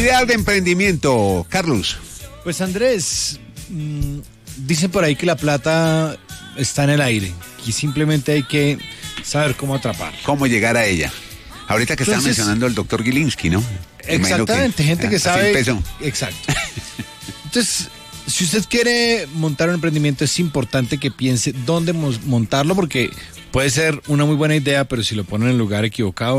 Idea de emprendimiento, Carlos. Pues Andrés, dicen por ahí que la plata está en el aire y simplemente hay que saber cómo atrapar. ¿Cómo llegar a ella? Ahorita que estaba mencionando el doctor Gilinski, ¿no? Exactamente, gente que sabe. Empezó. Exacto. Entonces, si usted quiere montar un emprendimiento, es importante que piense dónde montarlo, porque puede ser una muy buena idea, pero si lo pone en el lugar equivocado,